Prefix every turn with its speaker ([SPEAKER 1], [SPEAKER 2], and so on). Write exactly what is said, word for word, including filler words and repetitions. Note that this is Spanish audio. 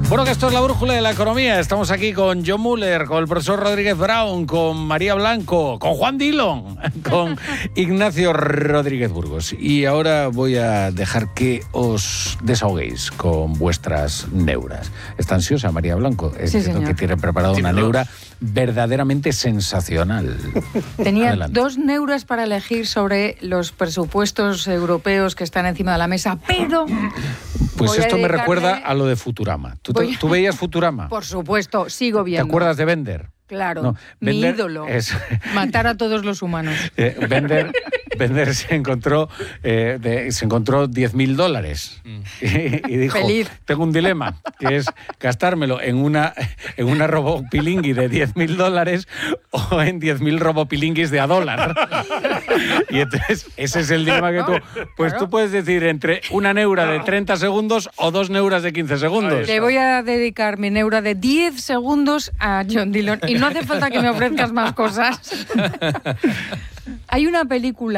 [SPEAKER 1] Bueno, que esto es la brújula de la economía. Estamos aquí con John Muller, con el profesor Rodríguez Brown, con María Blanco, con Juan Dillon, con Ignacio Rodríguez Burgos. Y ahora voy a dejar que os desahoguéis con vuestras neuras. ¿Está ansiosa María Blanco? Es
[SPEAKER 2] sí,
[SPEAKER 1] cierto
[SPEAKER 2] señor.
[SPEAKER 1] que tiene preparada una
[SPEAKER 3] Tiene
[SPEAKER 1] neura
[SPEAKER 3] dos.
[SPEAKER 1] verdaderamente sensacional.
[SPEAKER 2] Tenía
[SPEAKER 1] Adelante.
[SPEAKER 2] dos neuras para elegir sobre los presupuestos europeos que están encima de la mesa, pero...
[SPEAKER 1] Pues
[SPEAKER 2] voy a
[SPEAKER 1] esto me
[SPEAKER 2] dedicarme-
[SPEAKER 1] recuerda a lo de Futurama. ¿Tú, te-
[SPEAKER 2] Voy a-
[SPEAKER 1] ¿tú veías Futurama?
[SPEAKER 2] Por supuesto, sigo
[SPEAKER 1] ¿Te
[SPEAKER 2] viendo.
[SPEAKER 1] acuerdas de Bender?
[SPEAKER 2] Claro,
[SPEAKER 1] No,
[SPEAKER 2] mi
[SPEAKER 1] Bender
[SPEAKER 2] ídolo.
[SPEAKER 1] es-
[SPEAKER 2] Matar a todos los humanos.
[SPEAKER 1] Eh, Bender, Bender se encontró eh, de- se encontró diez mil dólares y, y dijo,
[SPEAKER 2] Feliz.
[SPEAKER 1] tengo un dilema, que es gastármelo en una, en una robopilingui de diez mil dólares o en diez mil robopilinguis de a dólar. Y entonces ese es el dilema que tú... Pues
[SPEAKER 2] Claro.
[SPEAKER 1] tú puedes decir entre una neura de treinta segundos o dos neuras de quince segundos.
[SPEAKER 2] Le voy a dedicar mi neura de diez segundos a John Dillon y no hace falta que me ofrezcas más cosas. Hay una película